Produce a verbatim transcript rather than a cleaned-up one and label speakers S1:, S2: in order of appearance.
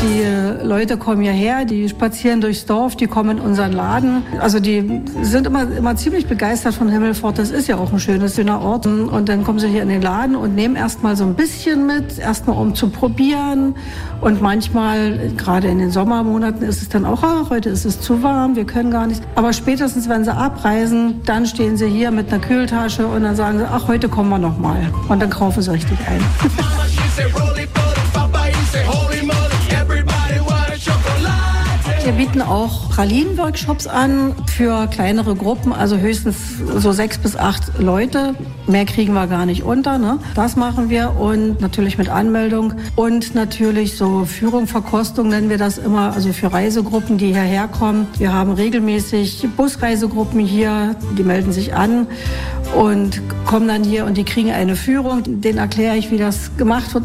S1: Die Leute kommen hierher, die spazieren durchs Dorf, die kommen in unseren Laden. Also die sind immer, immer ziemlich begeistert von Himmelfort. Das ist ja auch ein schönes, schöner Ort. Und dann kommen sie hier in den Laden und nehmen erstmal so ein bisschen mit, erstmal um zu probieren. Und manchmal, gerade in den Sommermonaten, ist es dann auch, ach, heute ist es zu warm, wir können gar nicht. Aber spätestens, wenn sie abreisen, dann stehen sie hier mit einer Kühltasche und dann sagen sie, ach, heute kommen wir noch mal. Und dann kaufen sie richtig ein. Wir bieten auch Pralinen-Workshops an für kleinere Gruppen, also höchstens so sechs bis acht Leute. Mehr kriegen wir gar nicht unter, ne? Das machen wir und natürlich mit Anmeldung und natürlich so Führung, Verkostung nennen wir das immer, also für Reisegruppen, die hierher kommen. Wir haben regelmäßig Busreisegruppen hier, die melden sich an und kommen dann hier und die kriegen eine Führung. Denen erkläre ich, wie das gemacht wird.